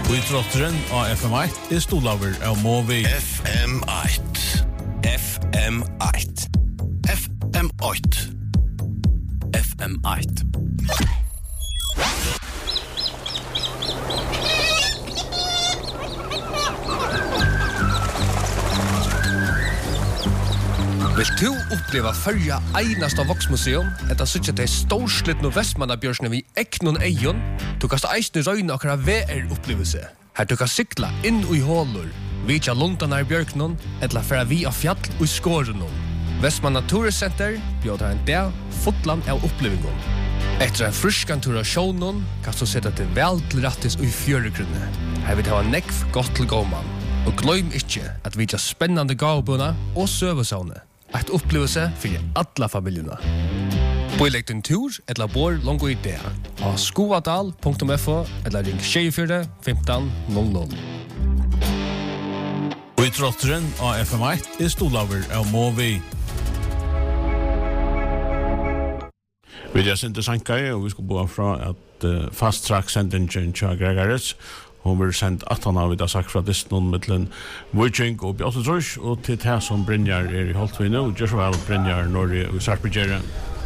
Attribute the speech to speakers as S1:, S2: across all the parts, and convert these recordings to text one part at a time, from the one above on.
S1: Utrotteren av FM1 Stolaver av Movi.
S2: FM1. FM1. FM8. FM8.
S3: Vill du uppleva förja einasta Voxmuseum, etta suttja til storslitnu Vestmannabjørsne vi eknon eion, du kast eisne røyna okra VR-upplevelse. Her du kan sykla inn i hålur, vitja lundanar bjørknon, etla færa vi av fjall og skårenon. Vestmanna Turiscenter bjóðar en dag fotland av upplevingon. Etter en fruskan tur av sjånon, kan du setta til vel til rattis og i fjøregrunne. Her vil det ha nekv godt til gåman. Og gløym ikkje at vitja spennande gavbuna og søvesavne. Et opplevelse for alla familjuna. Boilegg din tur, etla bor longo idea. Av skoadal.fo, etla ring 24 15 00.
S1: Utrotteren av FM1 Stolaver av Movi. Vi er sent til Sankai, og vi skal bo fra at fast track sendingen til Gregaris. Hon vil sendt 18 av det sagt fra Disney mittlen Viking og Bjørntrøs, og til det som Brynjar i Holtvine, og gjør så vel Brynjar Norge og Sarpegjerre.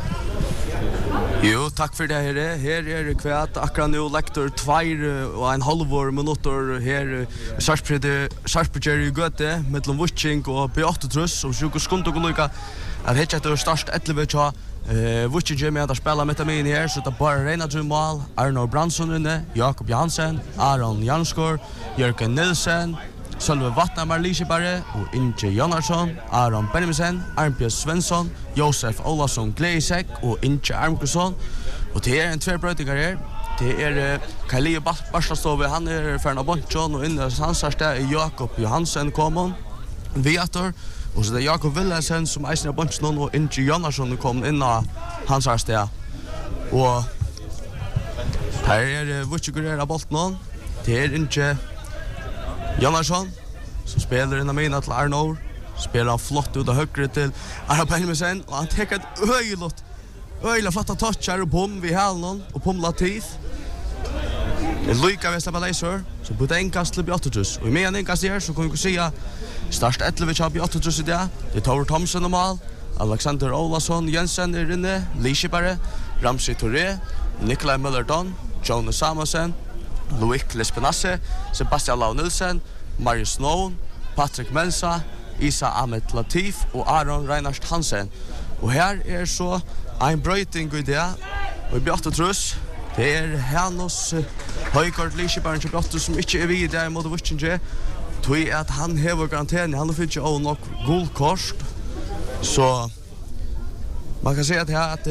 S4: Jo, takk for det her. Her kvært akkurat nå lektor 2,5 minutter her Sarpegjerre i Gøte, mittlen Viking og Bjørntrøs, og 20 sekunder og lukka at hette etter størst 11 tja Vucci Jimmy att spela med min här så det bara Reina Jumal, Arno Bransson inne, Jakob Johansen, Aron Janskor, Jörgen Nilsen, Sölve Vattnamar Lisebare och Inge Jonasson, Aron Benjaminsen, Arnbjörn Svensson, Josef Olausson Gleisek och Inge Armkusson. Och det är en tvärbrötigar här. Det är Kaili Barstastove, han är Ferna Bonchon och inne hans är Jakob Johansen kommer. Viator. Och så det Jakob Willesen som eisen av bunchen och Inge Jonasson kom in av hans här sted. Och här är Vuccigur av bolten. Det är Inge Jonasson som spelar in av mina till Arnor. Spelar flott ut av högre till Arno Benjaminsen. Och han tar ett öjla flotta touchar och pom vid hälen och pom Latif. Det lycka vi släppa laser så på den kast till Björntrös. Och med en kast här så kan vi säga störst 11 har Björntrös i det. Det tar Thomson normal, Alexander Olausson Jensen är inne, Lisebare, Ramsey Touré, Nikolaj Møllerton, Jonas Samuelsen, Loic Lespenasse, Sebastian Lau Nilsen, Marius Snow, Patrick Mensa, Isa Ahmed Latif och Aron Reinhardt Hansen. Och här är så en bröjting i det. Och Björntrös det är Hannos Højgaard Lisebare som Björntrös som inte är vid där mot Vuccinge. Tui at han hever garanteren, han har finnet jo nok guldkost. Så man kan säga att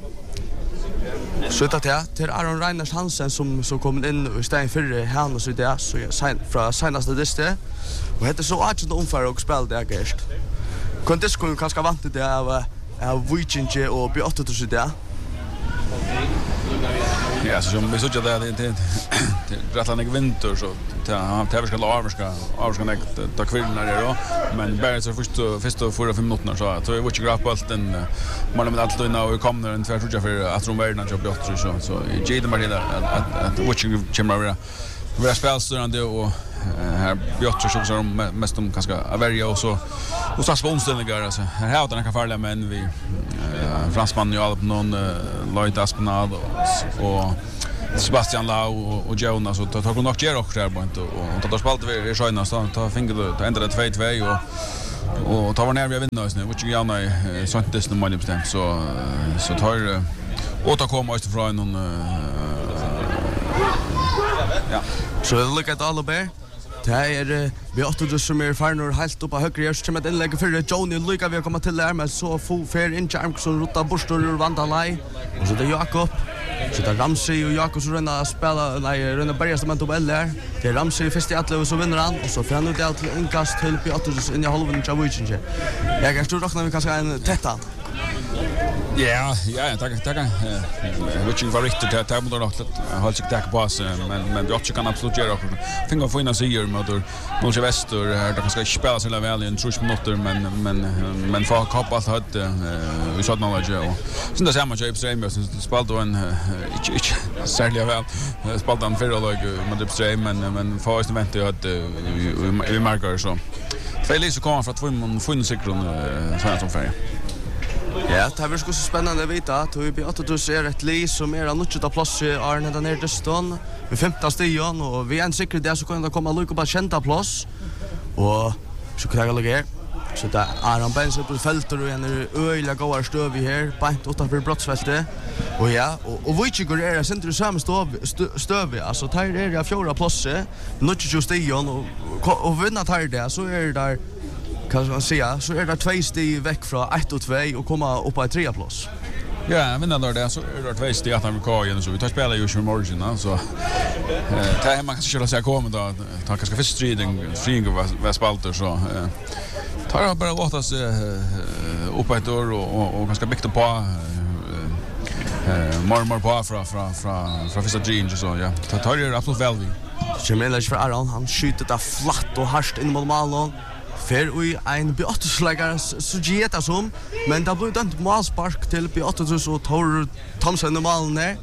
S4: så att det är Aron Reinhardt Hansen som kommer in och steg för han och så det så från senaste diste. Och det är så att det omfär och spel det gäst. Kunde skulle kanske vanta det av Viking och Björntrös det.
S5: Ja, så som vi såg det rättlandig vinter så det ska avska näkt ta kvillarna där då men bara så först och 4-5 minuter så tror jag vilket graf bollen man med allt då nu kommer en två tror jag för att de värden jobb åt så ge dem det att watching camera vi spelstörande och här Björn så som mest om kanske Averia och så och så sponsor alltså här har den kan farliga men vi fransman ju på någon Lloyd Aspinall och Sebastian Lau och Jonas och tar nog ger också där och då spelade vi i Schweiz så tar finger då ändrade 2-2 och tar var ner vi vinner nu vilket gärna sånt det man bestämt så tar återkomma ut från någon ja
S4: så look at all the det är vi åter som är farnor helt upp på högre just som ett inlägg för Johnny Luka vi kommer till där med så få fair in charm som rota borstor ur vandalai och så det Jakob så det Ramsey och Jakob som rena spela rena börjar med dubbel där det Ramsey först i alla och så vinner han och så får han ut till inkast till Piotr in i halvan av Viking jag tror också när vi kanske en tätta
S5: Ja, tack. Which var riktigt det mot något har sig tack på men vi också kan absolut göra också. Finga få in oss i mot Norge Väster där kan ska spela så väl i en 3 minuter men för kappa allt hade vi såg något och sen det samma James Ramos spelade en inte särskilt väl spelade han för lag med det stream men först väntar att vi märker så. Felix kommer för att få en sekund så som färg.
S4: Ja, det är så spännande att veta att vi B8 ett lag som är något av plats i Arne där nere stan med 15 stigen och vi är en säker där så kan det komma lika på kända plats och så kan jag lägga så där Aron Benson på fältet och en öliga goda stöv här bant utanför brottsfältet och ja och vi tycker det är centrum samma stöv alltså tar det är fjärde plats något just stigen och vinna tar det så är det där kan man säga så är det 2 steg veck från 1 och 2 och komma upp på 3 plats.
S5: Ja, men när det så är det 2 steg att amerikanen så vi tar spela ju för morgon så det här man kan skulle säga kommer då ta kanske först striding var spalter så tar bara låta sig upp ett år och ganska bättre på mormor på från första Gene så ja tar det absolut väl vi.
S4: Chemelas för Aron han skjuter det flatt och harst in mot målen. För i en B8-släggare så geta som, men det blir dømt målspark til B8 og Tor Thomsen og malen der.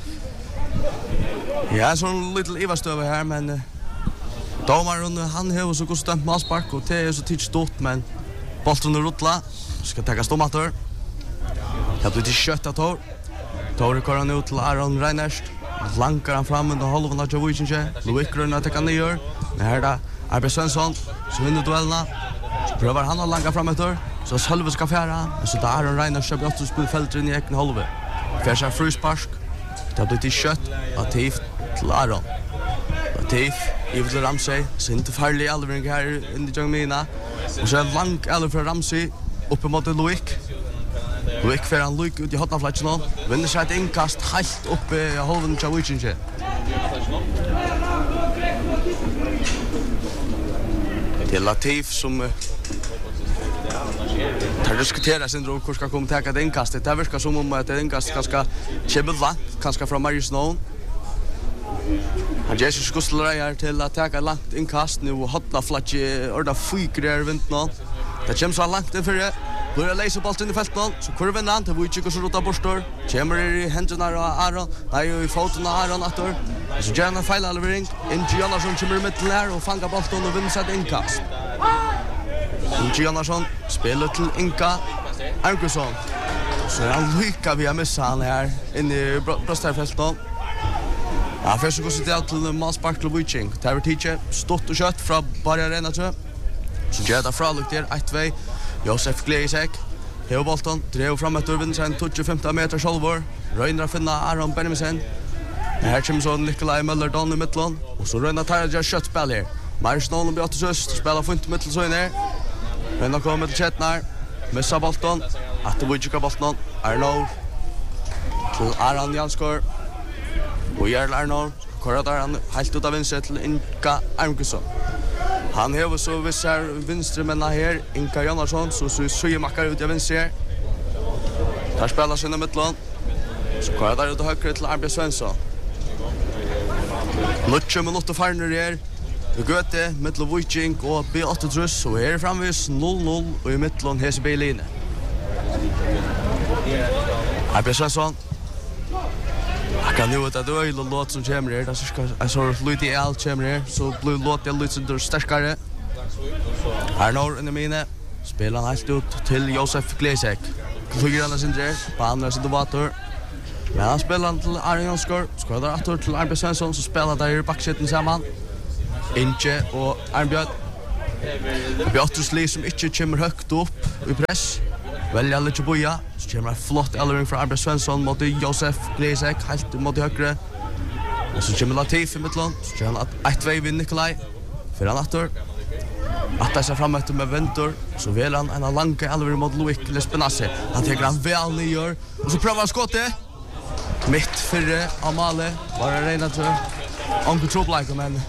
S4: Ja, sånn lite ivastøve her, men domaren han har så godt dømt målspark, og det er så tids stort, men bolten er ruttla, skal takas tomater. Det blir til kjøtt av Tor. Tor kører han ut til Aron Reinerst, lankar han fram under halven av Javuichinche, Loikrøn at det kan gjøre, men her da Arbe Svensson, så vinner duellene, så prøver han å langa fram etter, så Sølve skal fjære, men så da Aron Reiner kjøper 8 spillfelter inn i egen halve. Fjær seg frusparsk, det har blitt til kjøtt, Latif til Aron. Latif, Iver til Ramsey, så ikke farlig alvering her inn i Jangmina, og så er lang alver fra Ramsey, oppe mot Loik. Loik fjær han Loik ut i hotnaflatsen nå, vinner seg et innkast helt oppe i halven til Vichinche. Det är Latif som tar diskuterar sin hur ska komma ta ett inkast. Det verkar som om att det inkast kanske kommer långt, kanske från Marius Noon. Han Jesus skulle lära till att ta ett långt inkast nu och hotla flatje orda fykrer vintern. Det kommer så långt inför det. Börjar läsa bollen i fältet så kurvan han till Wojciech så rota borstor. Kommer i händerna av Aron. Nej, i foten av Aron åter. Så gärna fel alvering. Inge Jonasson kommer i mitten här och fångar bollen och vinner ett inkast. Inge Jonasson spelar till Inka Arkusson. Så han lyckas vi missa han här inne i bröstarfältet. Ja, först så går det till målspark till Wojciech. Tar teacher stort och kött från bara arena tror jag. Så gör det fralukt där 1-2. Josef Gleisek, hever bolten, drev fram etter vinner seg en 25 meter sjolvår, røyner å finne Aron Benjaminsen. Her kommer så Nikolai Møller Don i midtland, og så røyner Tarja kjøttspill her. Marius Nålen blir 8 søst, spiller funnet i mittelsøyen her. Røyner kommer til Kjetnar, misser bolten, etter Wojciech bolten, Arnor, til Aron Janskår, og Jarl Arnor, kører der han helt ut av vinset til Inka Armkusson. Han hever så vissar vinstremenna her, Inka Jonasson, så syr makkar ut av venstre her. Der spelar sin i mittland. Så kører der ut av høyre til Arbe Svensson. 90 minutter farner her. Det Goethe, mittel Wojciech og B8 truss, og her framvis 0-0 og i mittland hese B-line. Arbe Svensson. Kan nu att det är en låt som kommer här. Det är så lite i allt kommer här. Så blir låten lite starkare. Här når in i mina. Spelar han helt ut till Josef Gleisek. Flyger han sin där. På andra sidan vator. Men han spelar till Arjen Skor. Skor där åter till Arbe Svensson. Så spelar där i backsätten samman. Inge och Arnbjörn. Beatrice Lee som inte kommer högt upp i press. Väljer lite boja. Så kommer en flott elvering från Arbe Svensson mot Josef Gleisek, helt mot högre. Och så kommer Latif i mittland. Så kommer han 1-2 vid Nikolaj. För han åter. Attar sig fram efter med Ventur. Så väl han en långa elvering mot Loic Lespenassi. Han tar han väl nyer. Och så prövar han skottet. Mitt fyrre av Male. Bara rejna till. Onkel Troblike, men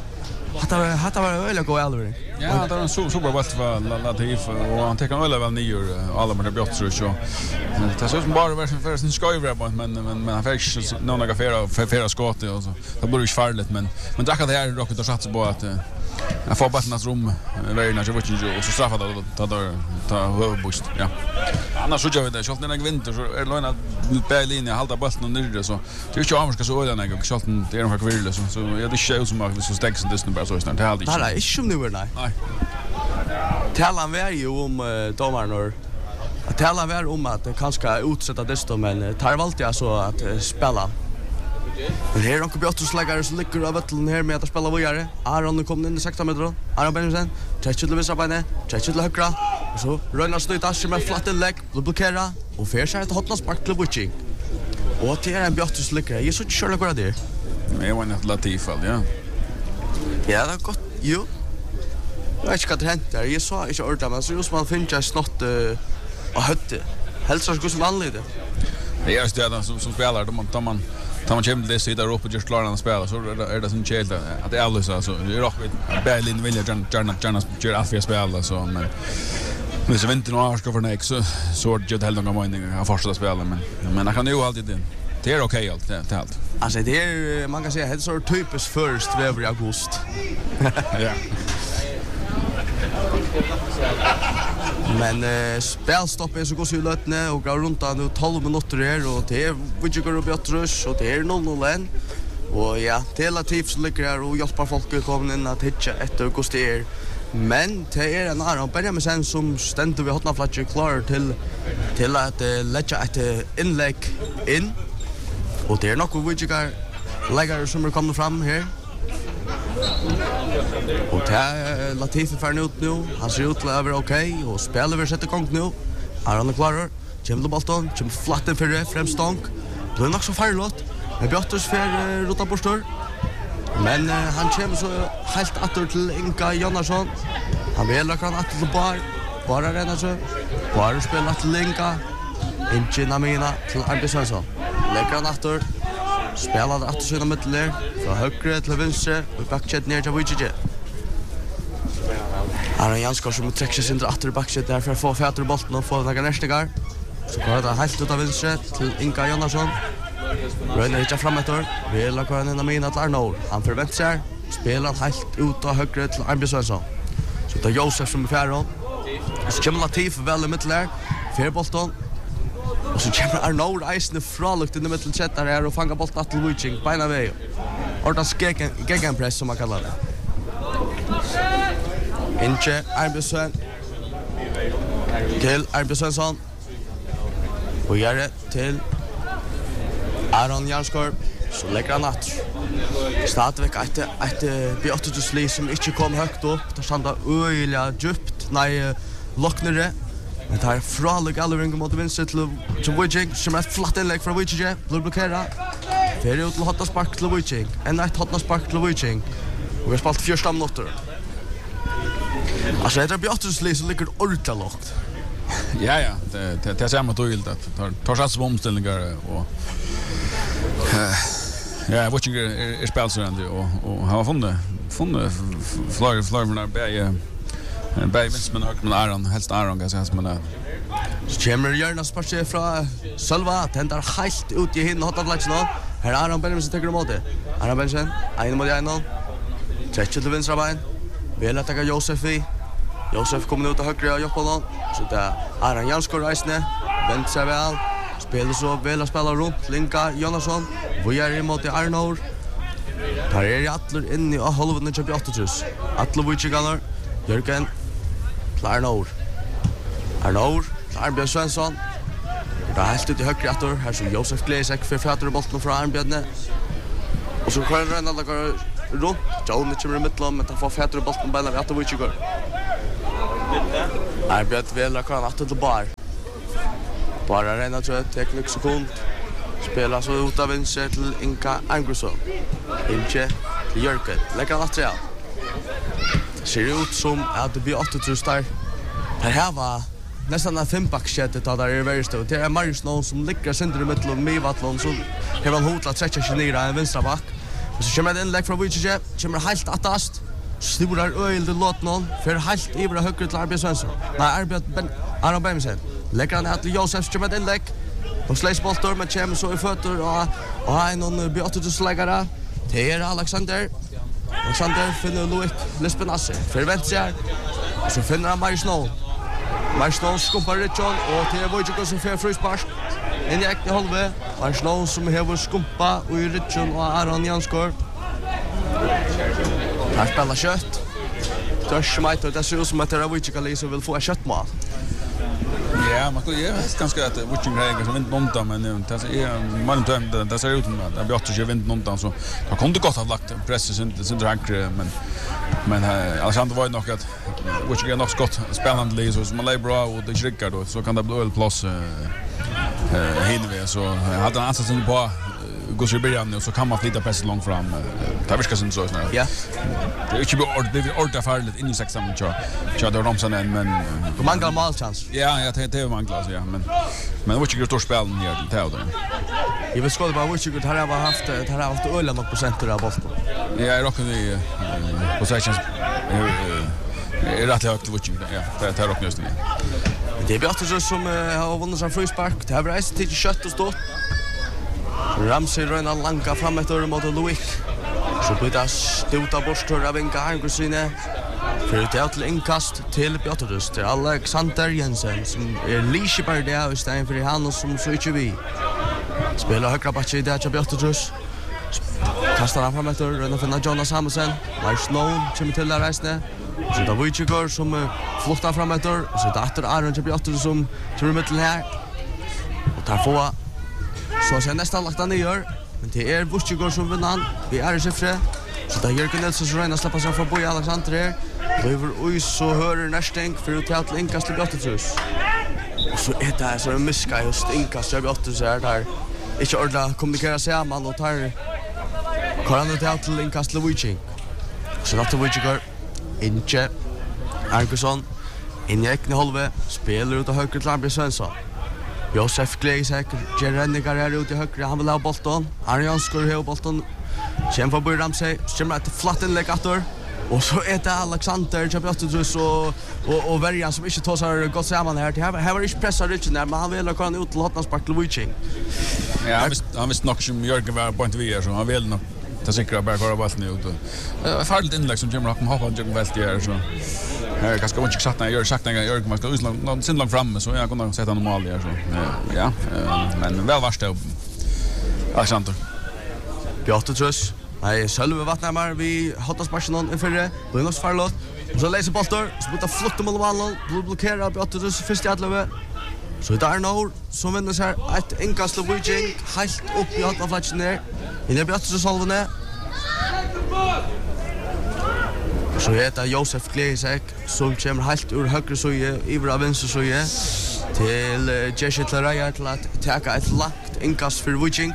S4: Hata var öliga god alvering.
S5: Ja, det är en super bult för Latif och han tar öle väl nyår alla med det bjott så så. Det ser ut som bara för sin skojvra men han fick några färra skott och så. Det blir ju farligt men dacka det här rocket och satsa på att jag får bara något rum väl när jag vill ju och så straffa det ta huvudboost. Ja. Annars så jag vet jag när jag vinter så är Lena på linjen halta bollen och nere så. Det är ju amorska så öle när jag skott det är nog kvirle så jag det ser ut som att vi så stäcks det bara så snart det hade
S4: inte. Nej, inte nu nej.
S5: Nej.
S4: Talan var ju om domaren och talan var om att kanske utsätta det men tar valt jag så att spela. Men här onkel Björtusläggare så ligger av vattlen här med att spela vidare. Aron kom in i 16 meter. Aron Benjamin, touch till vänstra benet, touch till högra. Och så rönnar snuta sig med flatt inlägg, blockera och fer sig att hotla spark till Butching. Och det är en Björtusläggare. Jag så kör det där.
S5: Men var inte Latif fall, ja.
S4: Ja, det är gott. Jo. Jag vet inte vad det hänt där. Jag sa inte ordet, men så just man finner jag snott och hötte. Helst så skulle som anlede.
S5: Det är just det som spelar då man kommer till det sidan upp och just klarar att spela så är det sån chelt att det alltså så det är rock Berlin vill gärna gör allt för spela så men så väntar några ska för nästa så det helt några mening att fortsätta spela men jag kan ju alltid det är okej allt det allt.
S4: Alltså det är man kan säga det är så typiskt först i augusti.
S5: Ja.
S4: Men spelstopp är så går ju lötne och går runt nu 12 minuter här och det är vi går upp i Atrus och det är 0-0 och ja, relativt så ligger här och hjälper folk att komma in att hitta efter augusti men det är en annan Benjamin som ständer vid hotna flatcher klar till att lägga ett inlägg in och det är något vi går lägger som kommer fram här. Och det Latif är ut nu. Han ser ut att vara okej och spelar vi sätter igång nu. Aron klarar. Kommer till bollen, kommer flatten för det främstånk. Det är nog så farligt. Men Björtus för rota på stor. Men han kommer så helt åter till Inka Jonasson. Han vill kan att till bara rena så. Bara spela till Inka. Inte Namina till Anders Svensson. Lägger han åter. Spelar att sina mittler från höger till vänster och backchet ner till Wujije. Aron Janskar som träcker sig in till backchet där för att få fötter i bollen och få några nästigar. Så går det helt ut av vänster till Inka Jonasson. Röjner inte fram ett år. Vill ha en mina till Arnold. Han förväntar sig. Spelar helt ut av höger till Anders Svensson. Så det är Josef som är färre. Så kommer Latif väl i mittler. Färbollen. Och så kommer Arnold Eisner fralukt in i mittelchettar här och fångar bollen till Wujing på ena väg. Ordans gegenpress som man kallar det. Inche Arbjøsson till Arbjøsson. Och gör det till Aron Janskorp. Så lägger han att stadigvæk ett B8-sli som inte kom högt upp. Det standa öjliga djupt. Nej, locknare. Men det är fralig allring mot vänster till Wujing. Som är ett flatt inlägg från Wujing. Blir blockerad. Färger ut till hotna spark till Wujing. En ett hotna spark till Wujing. Och vi har spalt 4 minuter. Alltså det är B8-sli som ligger ordentligt lågt.
S5: Ja, det är samma tydligt att tar sats på omställningar och ja, Wujing är spelsörande och han har funnit flera från där bäj men och Aron helst Aron kan säga som det.
S4: Så kommer Jörnas spark från Sölva, tändar helt ut i hinna hotna platsen. Här Aron Benjamin som tar emot det. Aron Benjamin, en mot en. Träcker till vänstra ben. Vill att ta Josef i. Josef kommer ut och högre och jobbar någon. Så det är Aron Janskor Reisne. Vänt sig väl. Spelar så väl att spela runt. Linka Jonasson. Vi är emot i Arnold. Här är Atler in i halvan till 8 Atler Wujinganer. Jörgen. Arnold. Arnbjörn Svensson. Det är helt ut i högre Atler. Här så Josef Glesek för fötter i bollen från Arnbjörn. Och så kör han alla går runt. Johnny kommer i mitten men han får fötter i bollen på Atler Wujingar. Arnbjörn vill kan Atler till bar. Bara rena tror jag teknik sekund. Spelar så ut av vänster till Inka Angersson. Inte till Jörgen. Lägger han material. Ser ut som att det blir 8-0 där. Här var nästan en 5-backskjettet där är värst. Det är Marius någon som ligger center i mitten och Mivatlon som har en hotla 30 ner en vänstra back. Och så kommer det inlägg från Wujige. Kommer helt attast. Sturar öjelde låt någon för helt ibra högre till Arbet Svensson. Nej, Aron Bensen. Lägger han att Josef kommer in lägg. Och släs bollar med Chem så i fötter och en någon Beatrice läggare. Det är Alexander finner Louis Lespenasse. Förvänt sig. Så finner han Marius Snow skumpar Richard och det är Wojciech som får frispark. En jäkt i halve. Marius Snow som har skumpa och i Richard och Aron Janskor. Här spelar kött. Törsmajt och det ser ut som att det är Wojciech som vill få ett köttmål.
S5: Ja, man kan ju ganska att Wojciech Greger som vinner någonting men det är man inte det ser ut som att Beatrice vinner någonting så har kunde gott ha lagt pressen sin dragre men Alexander var ju nog att Wojciech Greger nog skott spännande så som man lägger bra och det skickar då så kan det bli öl plus hinve så hade han ansats på Gusser början och så kan man flytta pressen långt fram. Det viskar sen så snart. Ja. Det är inte ordentligt farligt in i 16 så det Romsen men
S4: det manglar målchans.
S5: Ja, det manglar så ja, men Wojciech står spelen ner till Teodor.
S4: Jag vill skåda på Wojciech har haft öl något procent av bollen.
S5: Ja, jag rockar i possessions är rätt högt till Wojciech. Ja, det rockar just nu.
S4: Det är Beatrice som har vunnit sin frispark. Det har rejält till kött och stått. Ramsey röna langa fram efter mot Louis. Så blir det stuta borstor av Inga Arngusine. För det till inkast till Beatrice. Det är Alexander Jensen som är lite bara det istället för han och som så inte vi. Spelar högra back i det till Beatrice. Kastar han fram efter röna finna Jonas Samuelsen. Lars Snow kommer till där resten. Så det Wojciech som flottar fram efter. Så det efter Aron till Beatrice som tror mittel här. Och tar få så sen nästan lagt han ner, men det är Wojciech som vinner. Vi är i siffre. Så där Jörgen Nilsson så röna släppa sig förbi Alexander här. Lever oj så hör nästan för att ta inkast till Beatrice. Och så är det så en miska just inkast till Beatrice här där. Inte ordla kommunicera sig man och tar kan han ta till inkast till Wojciech. Så då Wojciech inte Arkusson in i ekne halve spelar ut av höger till Arbet Svensson. Josef Gleisek, Gerennigar är ute i högre, han vill ha bollen. Arjan skor ha bollen. Kjem för Ramsey, kommer ett flatt inlägg attor. Och så är det Alexander Chapiatus och Verjan som inte tar sig gott samman här. Här var inte pressar riktigt när men han vill ha ut till Hotnarspark till Wojciech.
S5: Ja, han visste nog som Jörgen var på inte vi så han vill nog ta säkra bara köra bollen ut. Farligt inlägg som kommer att hoppa och Jörgen vält här så. Här kanske inte sagt när jag sagt när Jörgen ska ut någon sin långt framme så jag kunde sätta normal där så. Ja, men väl vart det Alexander.
S4: Beatrice. Nej, själva vattnar vi Hotnarsparken någon inför det. Blir nog farligt. Och så läser bollar, så blir det flott mot ballen, blockerar Beatrice först i allöve. Så det är Nord som vinner sig ett inkast till Wojciech helt upp i Hotnarsparken ner. Inne Beatrice salvene. Så heter Josef Gleisek som kommer helt ur högre suje, ivra vänster suje till Jesse Tlaraya till att täcka ett lagt inkast för Wojciech.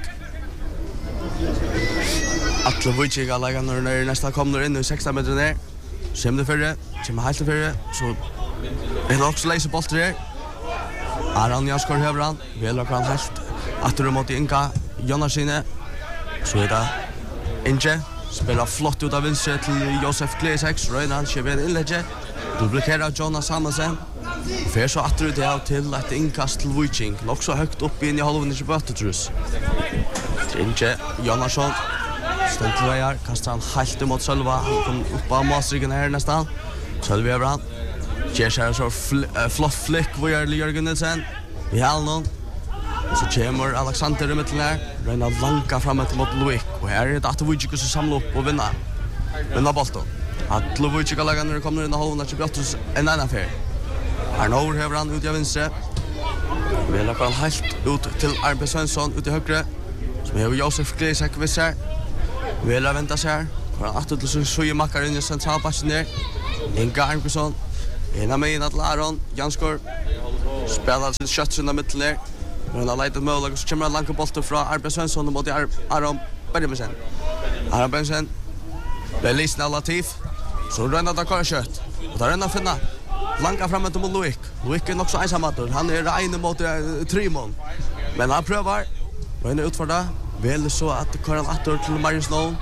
S4: Atle Wojciech alla när nästa kommer in i 16 meter ner. Kommer det förre, kommer helt till förre, så är det också läser bollar där. Aron Janskor höver han, vill kan helt attor mot Inga Jonasine. Så är det Inge. Spelar flott ut av vänster till Josef Gleisek, Röjnan, Kjevén inlägge. Du blockerar Jonas Samuelsen. För så attor det av till ett inkast till Wojciech. Också högt upp in i halvan i Beatrice. Inge Jonasson. Stentlöjar, kastar han helt emot Sölva. Han kom upp av målstriken här nästan. Sölva över han. Kjær så flott flick vad gör Jörgen Nilsson. I halvan. Så kommer Alexander i mitten här. Röjnar lanka framåt mot Louis. Och här är det att Wojciech som samlar upp och vinner bollen. Att Wojciech lägger när det kommer in i halvan till Beatrice en annan affär. Arnor häver han ut i vänster. Vi lägger han helt ut till Arbet Svensson ut i högre. Som har Josef Gleisek visar. Vi lägger vänta sig här. Har han attot till Suje Mackar in i centralplatsen där. Inga Arngusson. Ena med in till Aron Janskor. Spelar sin kött i mitten där. Men han leder mål och så kommer en lång boll från Arbet Svensson mot Aron Benjamin. Aron Benjamin. Belis Latif. Så rönnar det kvar kött. Och där rönnar finna. Långa framåt mot Louis. Louis är också ensammator. Han är en mot Trimon. Men han prövar. Rönnar utför det. Väl så att Karan Attor till Marius Snow.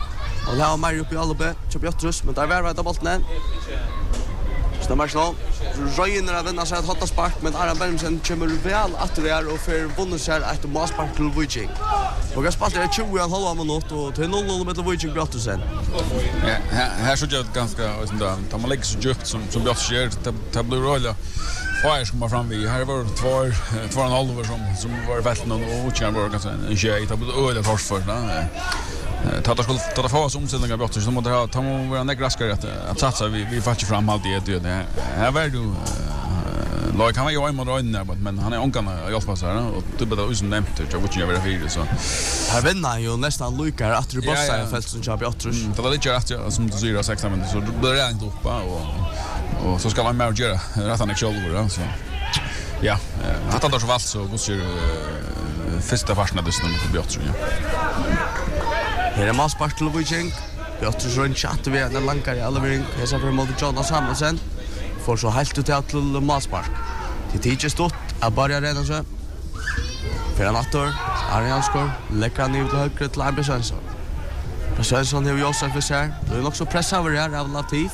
S4: Och det har Mario uppe I Albe, köp Jottrus, men där var det bollen. Stämmer så. Röjner av vinna sig att hotta spark, men Aran Bermsen kommer väl att det är och för vunnit sig ett målspark till Viking. Och jag spelar 20,5 minuter och till 0-0 med Viking Brottusen.
S5: Ja, här så jag ganska som där. Tar man lägger så djupt som Brottus gör, det blir roligt. Fire kommer fram vi. Här var 2,5 som var väldigt och Viking var ganska en tjej. Det blir öle försvar. Tar få oss omställningar Brottus så måste ta vara negraskare att satsa vi fattar fram allt det. Här var du Lag kan vara emot Rönnner men han är onkan hjälpa så här och det blir ju nämnt jag vet inte vad det är så.
S4: Här vinner ju nästan lukar att du bossar I fält som jag Brottus.
S5: Det var lite rätt som du säger 6 men så blir det inte upp och så ska man mer göra rätt han själv så. Ja, att han då så valt så går ju första fasna det snart på Brottus ja.
S4: Här är Maspark till Viking. Brottus runt chatte vi den lankar I Alvering. Här ser vi mot Jonas Samuelsen. Får så helt ut till Maspark. Till tidigt stått att börja redan så. För en attor, Arianskor, läcker han ut till högre till Arbe Svensson. Svensson har Josef för sig. Då är också press över här av Latif.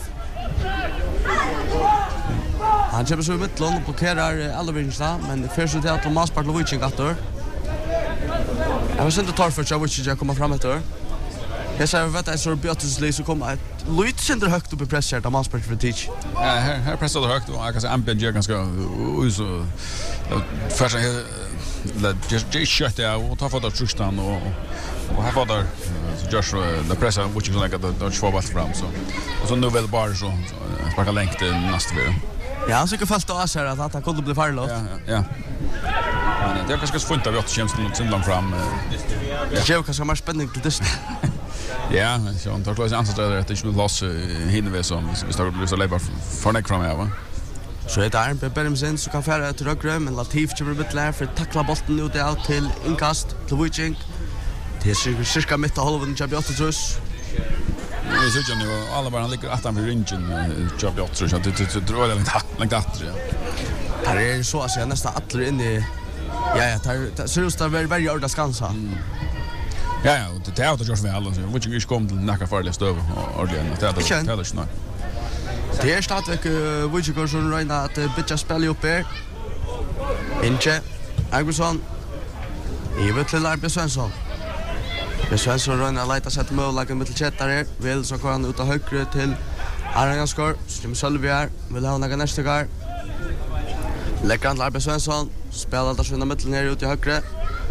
S4: Han köper så I mittlån och blockerar Alveringsla, men det förs ut till Maspark till Viking attor. Jag var inte tar för att jag vill inte komma fram efter. Jag säger att jag så Brottus Lee så kommer ett lite synder högt upp I press här där man spelar för teach.
S5: Ja, här pressar det högt och jag kan säga Ampen gör ganska så för sig det shut där och tar för det trustan och här får där så just the pressar which is like att få bort fram så. Och så nu väl bara så sparka längt nästa vecka.
S4: Ja, han tycker fast att här att han kunde bli farlig.
S5: Ja. Men det är ganska svårt att vi känns något långt fram.
S4: Det är kanske mer spänning till det.
S5: Ja, så han tar klart ansvar att det skulle loss hinner vi som vi står så lägga för näck fram här.
S4: Så det är en Bermsen så kan färra till högre men Latif kommer bit lär för att tackla bollen ut out till inkast till Viking. Det är cirka mitt och halvan Jottrus.
S5: Vi ser ju nu alla bara ligger att han vid ringen Jottrus att det tror jag långt att ja.
S4: Det är så att jag nästan alla in I ja, det ser ut att vara väldigt orda skansa.
S5: Ja, och det är att görs vi alla så. Vi inte kom till näka farliga stöv och ordentligt. Det är snart.
S4: Det är stadigt Viking som räknar att bitcha spela upp här. Inche, Augustsson, Iver till Arbe Svensson. Svensson räknar att leta sig till möjligheten med Chettare. Vill så går han ut av högre till Arianskor. Som Sölviar, vill ha några nästa gång. Läcker han till Arbe Svensson. Spelar där svinna mitten ner ut I högre.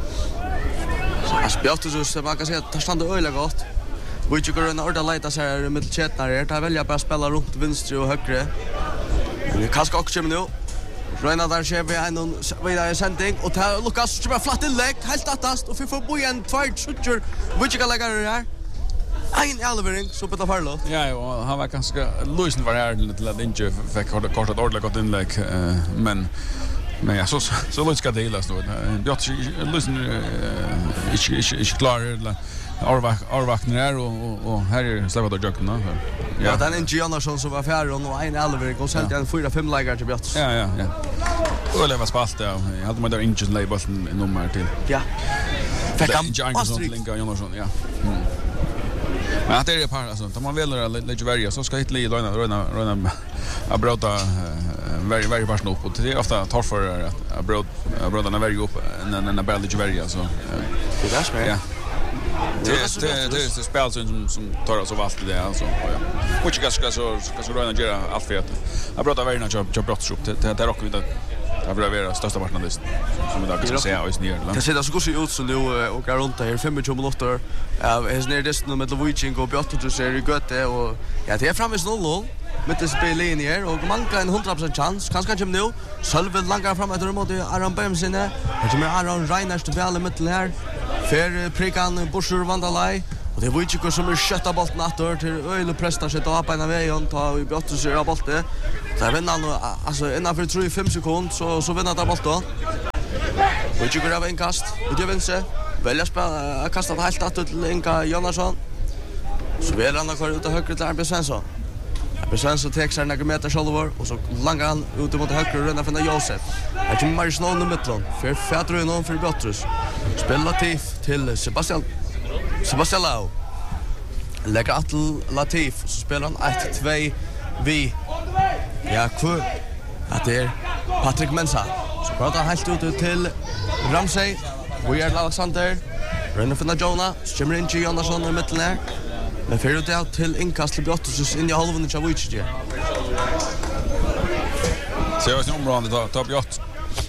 S4: Spjottus så man kan säga att det stannar öliga gott. Vi tycker en orda leta sig här med Chettare. Det väljer bara spela runt vänster och högre. Men det kanske också kommer nu. Röna där ser vi en vidare sändning och där Lukas kommer flatt inlägg helt attast och vi får bo igen två skjuter. Vi tycker lägga det här. En Alvering så på det farlo.
S5: Ja, och han var ganska lösen var här till att inte fick kort ett ordentligt inlägg men ja, så lite ska delas då. Jag lösen inte klar eller Arvakner här och här är släppt av jocken.
S4: Ja, den är Jonasson som var färdig och en Alvering och sen en 4-5 läggar till Brottus.
S5: Ja. Och det var spalt där. Jag hade med där Inches label nummer till.
S4: Ja. Fick han
S5: Astrid Jonasson, ja. Men att det är par alltså, om man väljer lite välja så ska hitta Röna att bråta väldigt pass upp och det är ofta tar för att bråta när väljer upp när bara lite välja så.
S4: Det där smäller.
S5: Ja. Det är spel som tar så valt det alltså. Och jag ska Röna göra allt för att bråta välja jobb brotts upp det rockar vi det blir vara största parten av som idag ska säga och snir.
S4: Det ser så går ut så nu och går runt här 25 minuter. Är ner det med Viking och Brottus är gott och ja det är framme 0-0 med det spelen här och man kan en 100% chans kanske kommer nu. Sölve långt fram att mot Aron Bermsen. Det kommer Aron Reiners till bälle mitten här. För prikan Bushur Vandalai. Och det var inte som skötta bollen åter till öle prestar sig då på en väg ta vi Brottus är bollen. Där vinner han alltså innanför 3-5 sekunder så vinner han bollen. Och inte går av en kast. Och det vänster. Välja spela kasta helt åt till Inka Jonasson. Så vill han kvar ut till höger till Arbe Svensson. Arbe Svensson tar sig några meter själv och så langar han ut mot höger och ränner för Josef. Här kommer Marsnall i mitten. För Fädrö någon för Brottus. Spelar till Sebastian Lau. lägger Atle Latif så spelar han 1-2 vi ja kul att det är Patrick Mensa så pratar han helt ut till Ramsey Weird Alexander Renner finna Jonah kommer in till Jonasson i mitten här men för ut out till inkast till Bjottus in i halvan av Chavuichi
S5: så jag ser området ta Bjott.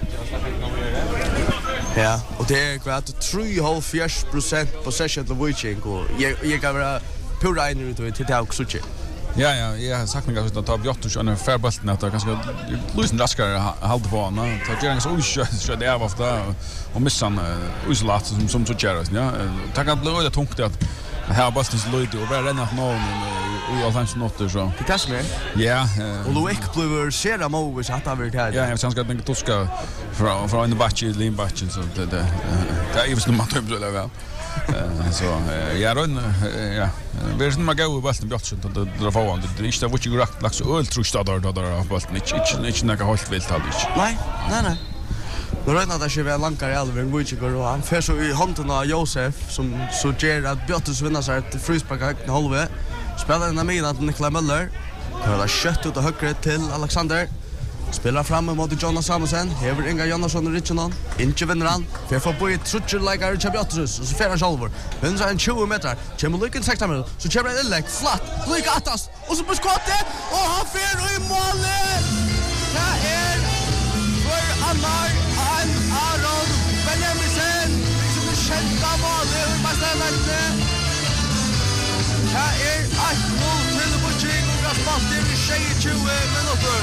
S4: Ja, och det är kvart 3,5% possession till Wojciech och jag kan vara pura in ut till det också.
S5: Ja, jag har sagt mig att ta Bjott och en färbollen att ganska lösen raskare hålla på honom. Ta gärna så det är ofta och missan uslat som så körs, ja. Ta kan bli det tungt att här Bostons Lloyd och bara renna någon och jag fanns något så.
S4: Det kanske mer.
S5: Ja,
S4: och Luik blev ser Mo så att han vill här.
S5: Ja, jag känns att den toska från en batch i Limbatchen så det är ju så mycket att väl. Så ja då ja vi är inte gå bollen Bjott så det drar fram det är inte vad jag rakt lax öl tror jag där av bollen inte några halt vilt hade inte.
S4: Nej. Nu räknar det sig väl lankar i Alvin Wojciech och han för så i handen av Josef som så ger att Bjottus vinner sig ett frispark i halve. Spelar den med att Niklas Möller. Kollar kött ut och högre till Alexander. Spelar fram mot Jonas Samuelsen. Hever Inga Jonasson och Richardson. Inte vinner han. För får bo i trutcherläggare till Bjottus och så fer han själv. Vinner sig en 20 meter. Kommer lyckan 16 meter. Så kommer det inlägg flatt. Lycka attas. Och så på skottet. Och han fer i målet. Det är för Annar Aron Benjamisen. Som är kända målet i Barcelona. Här är 1-0 till Wojciech och Gaspalt i 22 minuter.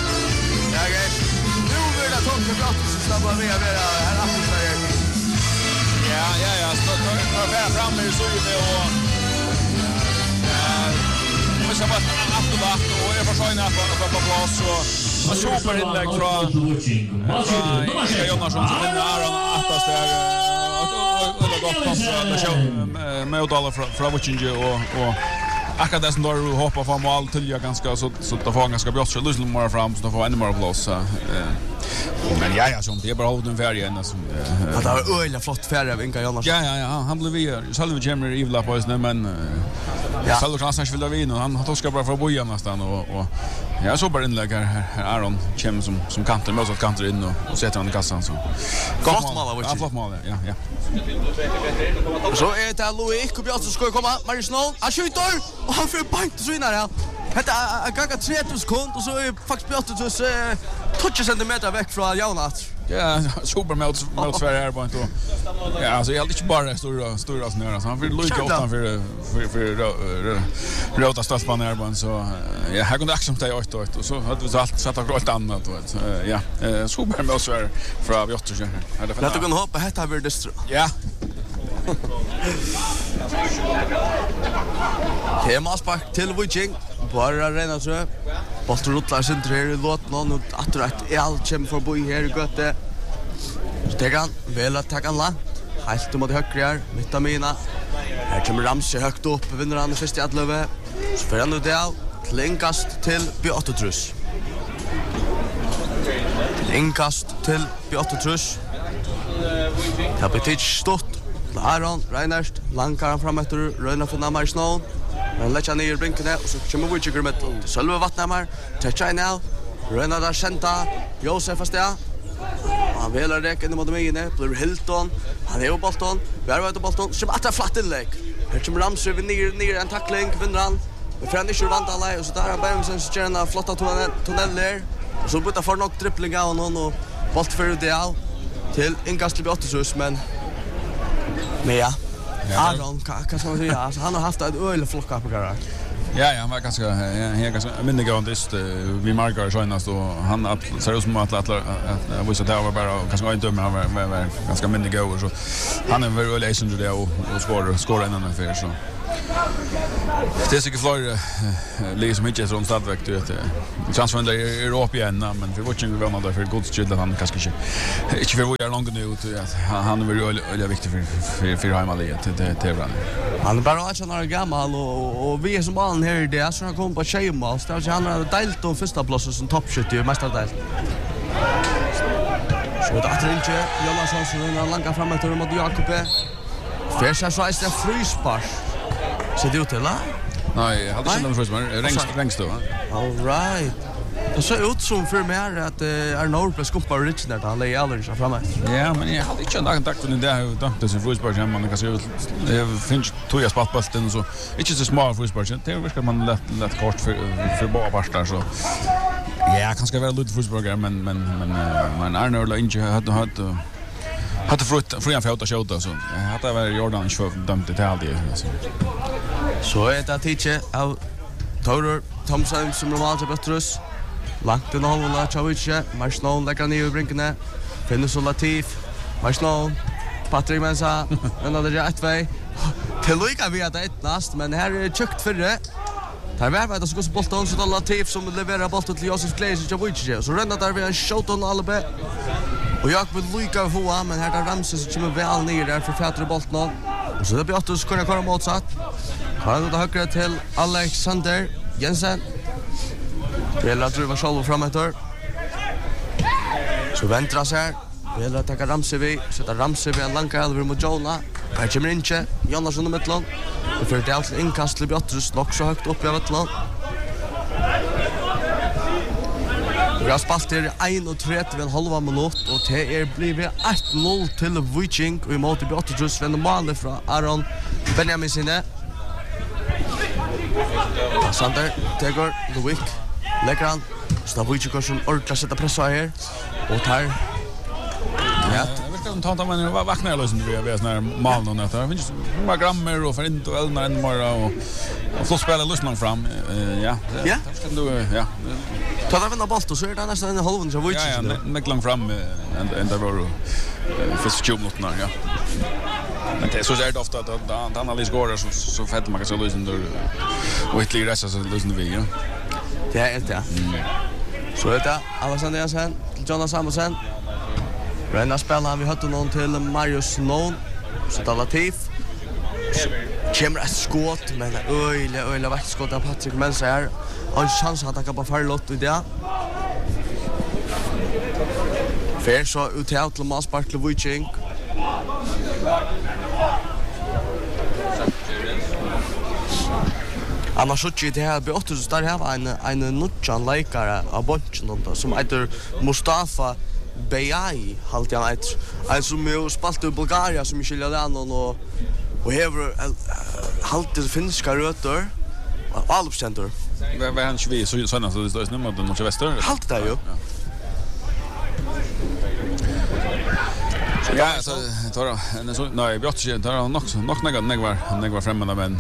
S4: Nu blir det tungt för Bjottus så snabba vi är här Appelsberg.
S5: Ja, så tar fram i så det och men så var Appelbach och är försökna på plats och super inlägg från Jonasson som vinner Aron Attas där. Och gott pass med Odala från Wojciech och akkurat det som då hoppar fram mål till jag ganska så då får han ganska bra så löser mer fram så då får ännu mer plats. Men ja som det är bara hållen färg än som
S4: att det var öliga flott färg av Inka Jonasson.
S5: Ja, han blev vi själva kommer ivla på oss men ja själva chansen vill vi och han har ska bara för boja nästan och ja så bara inlägg här Aron kommer som kanter med så kanter in och sätter han i kassan så. Flott mål. Ja.
S4: Så är det Luik och Bjottus ska komma. Marius Noll, han skjuter och han får bankt så innan här. Det är gånga 30 sekunder och så är faktiskt Bjottus 20 centimeter väck från Jonas.
S5: Ja, super mot Sverige här bara då. Ja, alltså jag hade inte bara stora snöra så han vill lycka utan för röta stadsban här bara så ja, här kunde action ta 8 och så hade vi allt satt av allt annat då. Ja, super mot Sverige från Bjottus här.
S4: Låt du kunna hoppa hetta över det.
S5: Ja.
S4: Hemaspark till Wojciech. Bara rena så. Bollen rullar sönder här i låten och atträtt är allt som får bo här i götte. Stegar han, väl att ta han långt. Helt mot höger här, mitt av mina. Här kommer Ramsey högt upp, vinner han först i Atlöve. Så får han ut det av. Inkast till Bjottus. Inkast till Bjottus. Tapetic stort. Aron Reinhardt lankar han fram efter Röna för Namar Snow. Men lägger han ner i brinken och så kommer Wojciech med Sölve Vattnamar. Touchar now. Röna där sänta. Josef fast där. Han velar räcken mot mig inne. Blir Hilton. Han är på bollen. Vi är ute på bollen. Som att flatt inlägg. Här kommer Ramsey ner en tackling vinner han. Vi får inte vant alla och så där har Bergsen stjärna flotta tunneller. Och så byter för något dribbling av någon och boll för det av till inkast till Bjottus men ja. Aron, kan man säga, alltså han har haft ett öl flocka på där.
S5: Ja, han var ganska minnegåndist vi markar senast och han ser ut som att vi så där var bara kanske inte men han var ganska minnegående så han är väl relation det och skårar innan för så. Det är säkert fler liksom inte så stadväck du vet. Transfer i Europa igen men vi watching vi vänner där för god skydd att han kanske inte för vi är långt nu ut att han är väldigt viktig för hemaliet till tävlan.
S4: Han är bara att han är gammal och vi är som barn här i det så han kommer på schemat så han har delt och första platsen som toppskytt i mästardel. Så det är inte Jonasson som långa fram efter mot Jakob. Färsar så är det frispark. Ser det ut till, va?
S5: Nej, hade inte den först längst då.
S4: All right. Det ser ut som för mig att Norberg skumpar rich där han lägger aldrig så framme.
S5: Ja, men jag hade inte någon takt för det hur duktigt så fotboll man kan se ut. Det finns toja spaltbollen så inte så smal fotboll. Det verkar man lätt kort för bara bastar så. Ja, kanske vara lite fotbollsspelare men Arnold och inte hade fria för att skjuta så. Hade varit Jordan inte för dömt det alltid.
S4: Så är det tidigt av Torur Thomson som normalt är bättrus. Lagt den hålla Chavic, Marslon lägger ner i brinkarna. Finner så Latif. Marslon Patrick Mensa, men det är rätt väg. Till lika vi att ett last, men här är tjukt för det. Där var det så går bollen så Latif som levererar bollen till Josef Glazer Chavic. Så ränner där vi en shot on Albe. Och jag vill lika få men här där Ramses som kommer väl ner där för fätter bollen. Och så det blir att kunna komma motsatt. Han då höger till Alexander Jensen. Vill att driva själv framåt. Så väntar sig. Vill att ta Ramsevi, sätta Ramsevi en långa över mot Jona. Här kommer inte Jonasson i mitten. Och för det är inkast till Bjottrus lock så högt upp i mitten. Vi har spalt här 1:30 en halva minut och det är blivit 1-0 till Viking och i mål till Bjottrus vänder målet från Aron Benjamin sinne. Sander Tegor Luik lägger han Stavujko som orkar sätta press här och tar
S5: ja jag vet inte om man vaknar lösen vi är såna här mål och där finns många grammer och för inte Elnar än mer och få spela lösen fram ja ska du ja
S4: ta där vinna boll så är det nästan en halv så Viking
S5: ja mycket långt fram ända var först 20 minuter ja. Men det är så är ofta att analys går så fett man kan så lösen där och ytterligare resa så lösen vi ja.
S4: Det är det. Så är det Alexander Jensen, Jonas Samuelsen. Renna spelar vi hade någon till Marius Nån. Så det Latif. Kommer ett skott men öjla vaktskott av Patrick Mensa här. Och en chans att han kan bara farlott i det. Fair så ut till Maspark till Viking. Annars så det här beåter så där här en nutjan läkare av bunchen som heter Mustafa Beyai halt jag vet. Alltså med spalt i Bulgarien som skiljer den och hever halt det finska rötter allopcenter.
S5: Vad han vi så såna så det står nu mot den väster.
S4: Halt det ju.
S5: Ja, så tar en så nej, jag tror tar nog var framme men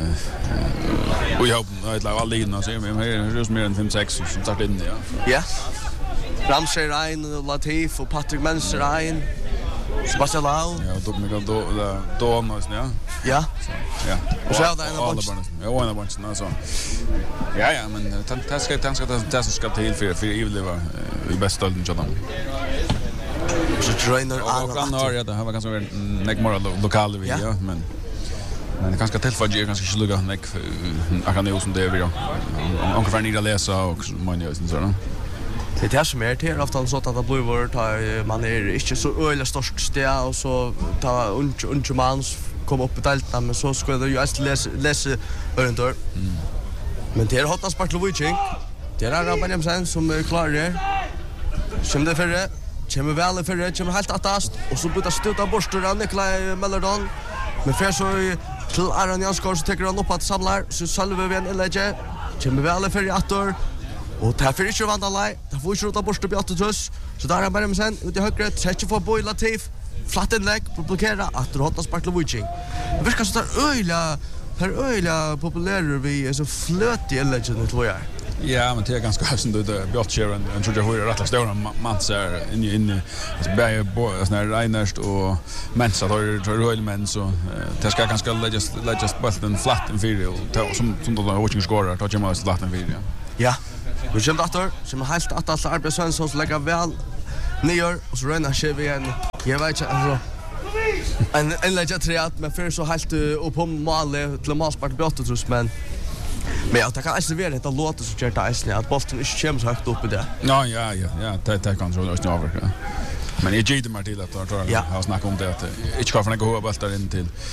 S5: och jag har ett lag all in så är mer än 5-6 som startar in ja.
S4: Ja. Ramsey Ryan, Latif och Patrick Mensa Ryan. Sebastian Lau.
S5: Ja, då nås ja.
S4: Ja.
S5: Ja.
S4: Och så där en bunch.
S5: Ja, en bunch så. Ja, men det ska till för Ivliva i bästa ställen Jordan.
S4: Så trainer
S5: Arnold. Ja, det har ganska mer lokal vi ja, men kanske tillfälligt kanske skulle lugga näck akademi som det är vi onkel för Nida läsa och man gör så där.
S4: Det är som är till ofta så att det blir vart man är inte så öle störst steg och så ta und mans komma upp i delta men så skulle det ju läsa under. Men det är hotast på Viking. Det är Rabban sen som är klar där. Som det förre kommer väl för det kommer helt attast och så byter stöta borstar Nikolaj Mellerdon men för så till Aron Janskor så tar han upp att samlar så salver vi en läge kommer väl för attor och tar för inte vandalai där får ju ruta borstar Bjottrus så där är bara sen ut i högre sätter för Boy Latif flatt inlägg blockera att hottas Parklovic. Det verkar så där öjla populärer vi är så flöt i lägen tror jag.
S5: Ja, men det är ganska häftigt det Bjottkjøren, jag tror jag hör rätt stora mansar in alltså bäge såna Reinhardt och Mensa tror men så det ska ganska läggas bollen flatt en video som då watching scorer tar jag måste flatt en video.
S4: Ja. Vi kommer åter som helt att Arbet Svensson så lägger väl ner och så ränner vi igen. Jag vet inte alltså en lägga treat men för så helt upp på målet till Maspark Bjottrus men jag tackar alltså vi det låter så kört att att bollen inte kommer så högt upp i det.
S5: Ja, det kan så lösa över. Men jag ger det mer till att har snackat om det att inte kan få några bollar in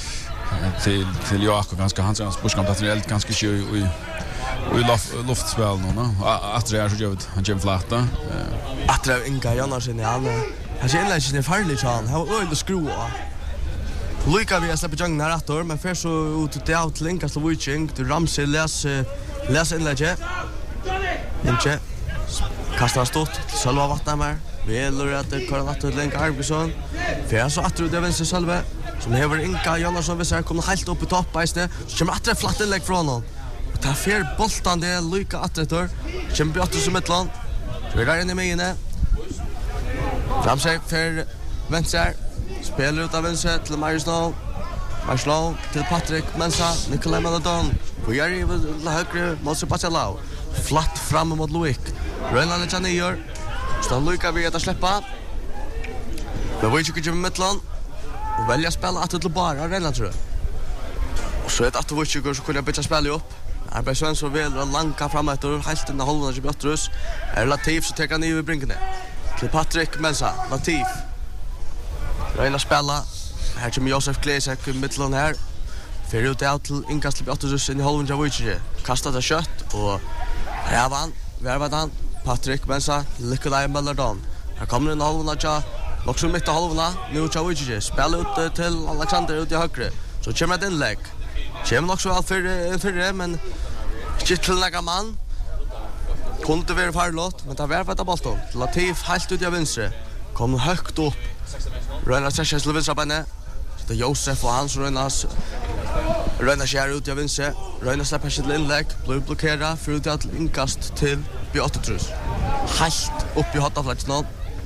S5: till Jakob ganska hans buskant att det är ganska sju i luftspel nu att det är så jobbigt han kör flatta
S4: Att det Inga Jonasson han känner sig farlig han har öl skrua Luka vi släpper jungen här åter men för så ut till out linkas till Witching till Ramsey läs inlägge inte kastar stort själva vattna mer vi eller att det kan att länka Arvidsson för så att det vänster själva som hever Inga Jonasson vi ser kommer helt upp på topp istället så kommer att flatt inlägg från honom och tar fer boltan det Luka att det kommer bort som ett land så där inne med inne Ramsey för vänster spelar ut av vänster till Marslon till Patrick Mensa Nikolaj Maladon vi är i högre mot Sebastian flatt fram mot Luik Rönland är ner så Luka vi att släppa men vi tycker ju med Mittland och välja spela att till bara Rönland tror jag och så att vi tycker så kunna byta spela upp Arbei Svensson vill långa framåt och helt in i hållen i Björtrus är Latif så tar han i brinken till Patrick Mensa Latif Reina spela här kommer Josef Klesek i mitten här för ut out till inkast till Björtrus in i hållen av Witcher kastar det kött och här var han Patrick Mensa Nikolaj Maladon här kommer en hållen av också mitt i hållen nu till Witcher spela ut till Alexander ut i högre så kommer det inlägg Kommer också väl för det, men inte till några man. Kunde vara farlåt, men det var för att bollen. Latif helt ut i vänster. Kom högt upp. Röna Sessions till vänstra benne. Det är Josef och hans Röna skär ut i vänster. Röna släpper sitt inlägg. Blir blockerad för ut till inkast till Björtrus. Helt upp i hotaflatsen.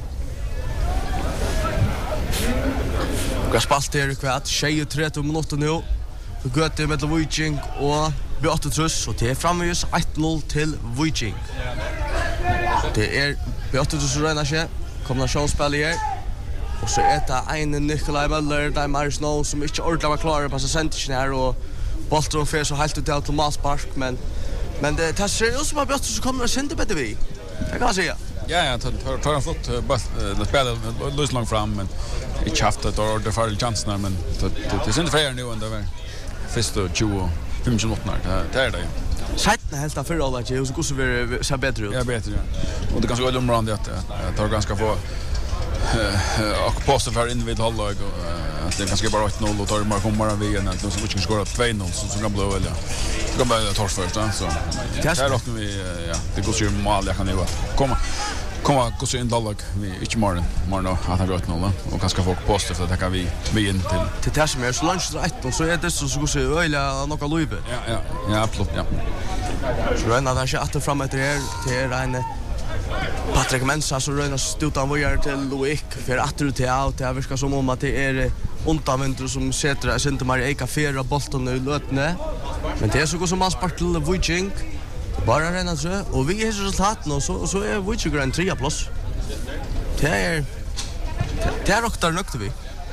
S4: Gaspalt är kvart. 23 minuter nu. Göte med Witching och Björtrus och det är framvis 1-0 till Witching. Det är Björtrus och Rönnasjö kombinationsspel här. Och så är det en Nikolaj Möller där Maris Snow som inte ordentligt var klar på centern här och bollen för så helt ut till Maspark men det ser ut som att Björtrus kommer att sända bättre vi. Det kan jag säga.
S5: Ja, tar han fått det spelar lös långt fram men inte haft det och det får chansen men det är inte fler nu ändå väl. Först 25 minuter det är det.
S4: Sätten helt av förra året och så går så vi ser bättre ut.
S5: Ja, bättre. Och det kanske går lumrande att tar ganska få och poster för in vid halvlag och att det kanske bara 1-0 och tar bara kommer vi igen att så mycket skora 2-0 så kan bli väl ja. Det kan bli torsk först så. Här då vi ja, det går ju mål jag kan ju komma gå så in halvlag vi inte morgon att han gör 1-0 och kanske få poster för att det kan vi in
S4: till det som är så lunch 1 och så är det så går så öliga några löjbe.
S5: Ja, absolut ja.
S4: Så Röna där kör fram efter här till en Patrick Mensa så Röna stutar vidare till Luik för att det out det verkar som om att det är undanvänder som sätter inte mer eka färra bollen i lötne men det är så går som man sparkar till Witching bara Röna så och vi är resultaten och så är Witching en 3 plats det är också där nökte vi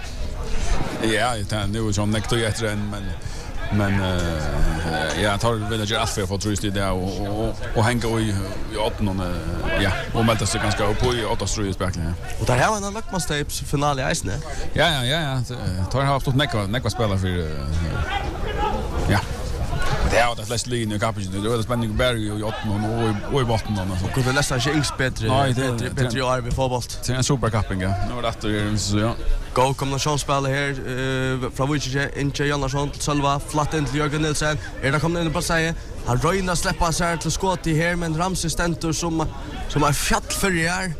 S5: ja det är nu som nökte jag efter men jag tar väl allt för att få trust i det och hänga i 18 ja och melda sig ganska upp i 8 ströjsbacken
S4: och där har en Lackmastapes final i Isne
S5: ja tar har haft nekva spela för ja det är det flest linjer i kappen det är spänning Berg och 18 och i botten och
S4: så det nästan inte bättre i arv i fotboll
S5: det är en superkapping ja nu är det så ja
S4: go kombinationsspel här från Witcher Inge Jonasson till Salva flatt in till Jörgen Nilsen det kommer in på sig han röjnar släppa sig till skott i här men Ramsey stentor som är fjall för här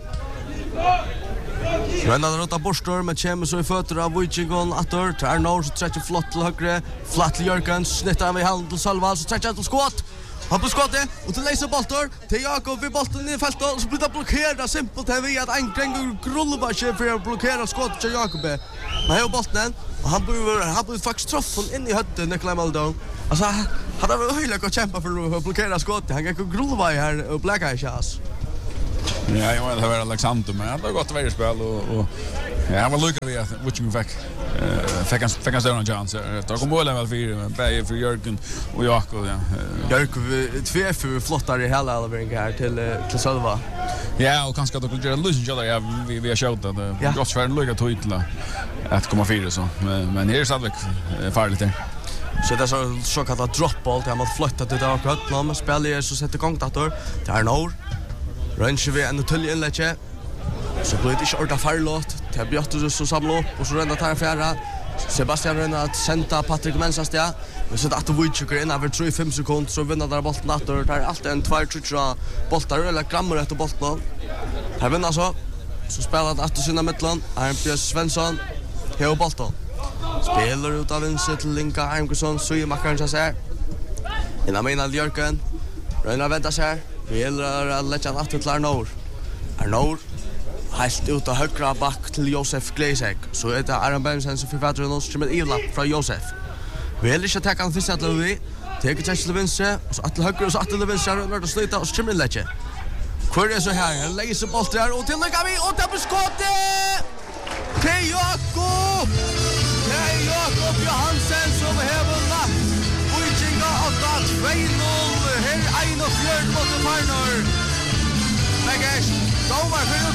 S4: Rönnad rota borstor med kommer så i fötter av Witchingon attor tar norr så träcker flott till högre flatt till Jörgen snittar vi hand till Salva så träcker till skott han på skottet och till läser bollar till Jakob vid bollen i fältet och så blir det blockerat simpelt här vi att en kring Grullbache för att blockera skottet till Jakob men här är bollen och han blir faktiskt träffen in i hötten Nikolaj Maldon alltså han har höjligt att kämpa för att blockera skottet han kan Grullbache här och bläcka i chans
S5: ja jag vet det var Alexander men det har gått väldigt spel och ja han var lyckad vi att Witching fick han stå en chans då kom bollen väl för Jörgen och Jakob ja
S4: Jörgen två flottare i hela allvering här till Salva
S5: ja och kanske då kunde göra lösen jag vi har skjutit det gott för en lyckad titla 1,4 så. Men här är det farligt där.
S4: Så det är så kallat dropball, där man flyttar till det akkurat när man spelar så sätter igång dator. Det är Nor. Rönnskje vi en tull inlägge. Så blir det inte orda farlåt. Det är Björtus som samlar upp och så rända tar fjärra. Sebastian ränner att sända Patrik Mensas där. Men så att Wojciech in över 3-5 sekunder så vinner där bollen dator. Det är alltid en 2-3 bollar eller grammar efter bollen. Här vinner så spelar det att sina mittland. Arnbjörn Svensson. Här bollen. Spelar ut av vänster till Linka Armgresson, så makar han sig. Innan Meinald Jörgen. Röna vänta sig. Spelar att lägga att till Arnor. Arnor helt ut av högra back till Josef Gleisek. Så är det Aron Bensen som författar en oss med Ila från Josef. Vi vill inte ta han första till vi. Tar sig till vänster och så till höger och så till vänster när det slutar och skimmer lägga. Kvar är så här. Lägger sig boll där och till Gavi och där på skottet. Till Jakob. Jakob Johansen som hever lagt Wojcinga 8-2-0 her 1-4 mot Farnor. Meggers, domar for